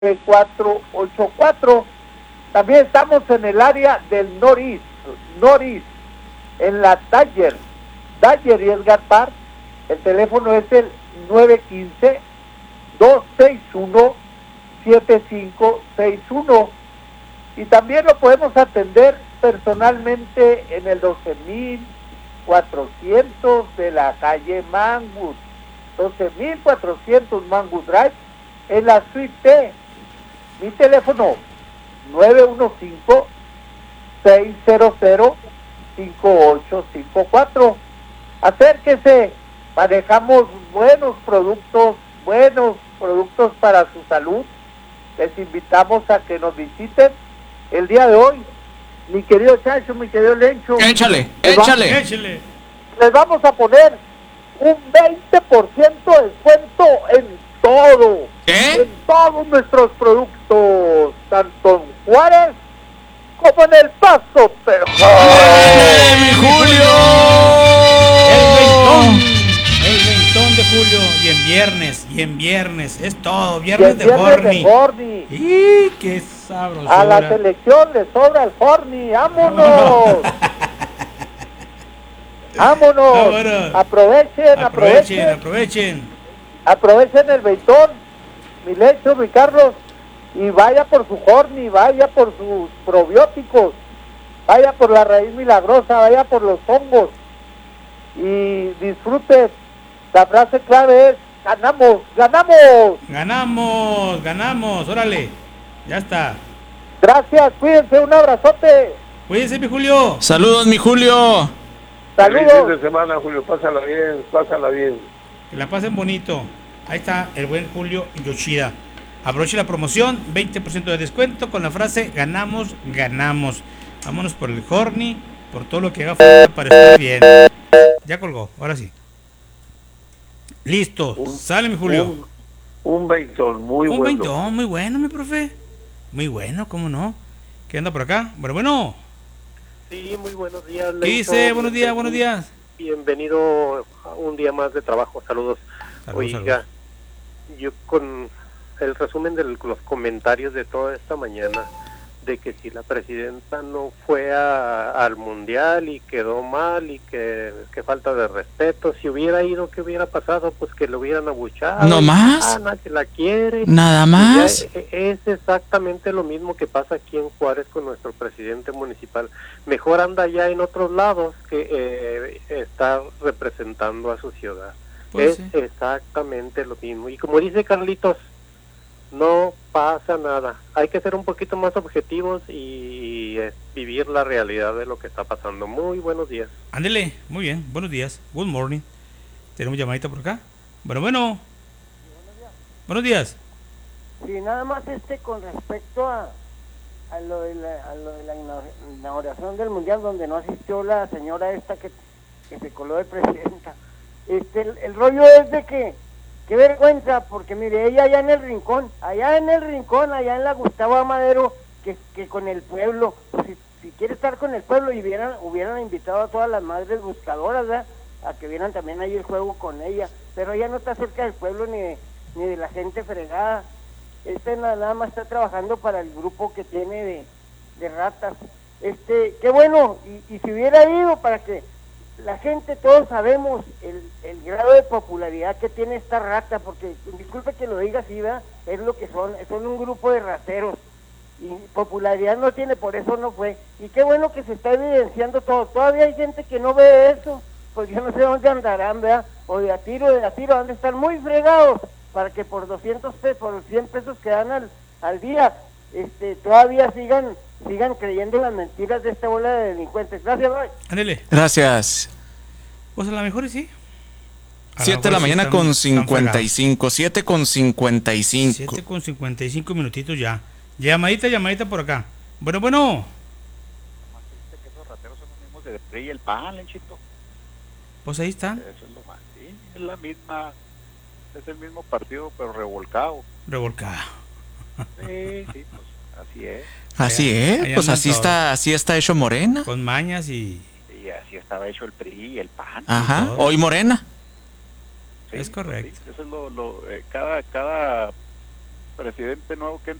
9484. También estamos en el área del Norris, en la Dyer y Edgar Park. El teléfono es el 915-261-7561. Y también lo podemos atender personalmente en el 12400 de la calle Mangwood, 12400 Mangwood Drive, en la suite T. Mi teléfono 915-600-5854. Acérquese, manejamos buenos productos para su salud. Les invitamos a que nos visiten el día de hoy. Mi querido Chacho, mi querido Lencho. Échale. Les vamos a poner un 20% de descuento en todo. ¿Qué? En todos nuestros productos, tanto en Juárez como en El Paso, Texas. ¡Mi Julio! El ventón de Julio. Y en viernes. Es todo. Viernes de Forni. ¡Y qué sabrosura! A la selección le sobra el Forni. ¡Vámonos! ¡Vámonos! Aprovechen el Beitón, mi Lecho, mi Carlos, y vaya por su Horny, vaya por sus probióticos, vaya por la raíz milagrosa, vaya por los hongos, y disfrute. La frase clave es: ganamos, órale, ya está. Gracias, cuídense, un abrazote. Cuídense, mi Julio. Saludos, mi Julio. Saludos. Feliz fin de semana, Julio, pásala bien. Que la pasen bonito. Ahí está el buen Julio Yoshida. Aproveche la promoción, 20% de descuento con la frase ganamos. Vámonos por el Horny, por todo lo que haga falta para estar bien. Ya colgó, ahora sí. Listo, sale mi Julio. Un Beitón muy bueno. Un Beitón muy bueno, mi profe. Muy bueno, ¿cómo no? ¿Qué anda por acá? Bueno. Sí, muy buenos días. ¿Qué dice? Buenos días. Bienvenido a un día más de trabajo. Saludos. Oiga, yo con el resumen de los comentarios de toda esta mañana, de que si la presidenta no fue al mundial y quedó mal y que falta de respeto, si hubiera ido, ¿qué hubiera pasado? Pues que lo hubieran abuchado. ¿No más? Nadie la quiere. ¿Nada más? Es exactamente lo mismo que pasa aquí en Juárez con nuestro presidente municipal. Mejor anda ya en otros lados que está representando a su ciudad. Pues es exactamente lo mismo. Y como dice Carlitos, no pasa nada. Hay que ser un poquito más objetivos y vivir la realidad de lo que está pasando. Muy buenos días. Ándele, muy bien, buenos días. Good morning. Tenemos llamadita por acá. Bueno. Buenos días. Sí, nada más con respecto a lo de la inauguración del mundial, donde no asistió la señora esta que se coló de presidenta. El rollo es de que qué vergüenza, porque mire, ella allá en el rincón, allá en la Gustavo Amadero, que con el pueblo, pues si quiere estar con el pueblo, y hubieran invitado a todas las madres buscadoras, ¿verdad?, a que vieran también ahí el juego con ella, pero ella no está cerca del pueblo ni de la gente fregada. Nada más está trabajando para el grupo que tiene de ratas. Qué bueno, y si hubiera ido, para que la gente, todos sabemos el grado de popularidad que tiene esta rata, porque, disculpe que lo diga así, ¿verdad?, es lo que son un grupo de rateros, y popularidad no tiene, por eso no fue. Y qué bueno que se está evidenciando todo. Todavía hay gente que no ve eso, pues yo no sé dónde andarán, ¿verdad?, o de a tiro, han de estar muy fregados, para que por 200 pesos, por 100 pesos que dan al día, todavía sigan creyendo las mentiras de esta bola de delincuentes. Gracias, bye. Ándele. Gracias. Pues a lo mejor sí. 7 de la mañana con 55. 7 con 55. 7 con 55 minutitos ya. Llamadita por acá. Bueno. Que esos rateros son los mismos de PRI y el PAN, Lenchito. Pues ahí está. Eso es lo más. Sí, es la misma. Es el mismo partido, pero revolcado. Sí, pues así es. Así es, pues así está hecho Morena. Con mañas y así estaba hecho el PRI y el PAN. Ajá, hoy Morena. Sí, es correcto. Eso es cada presidente nuevo que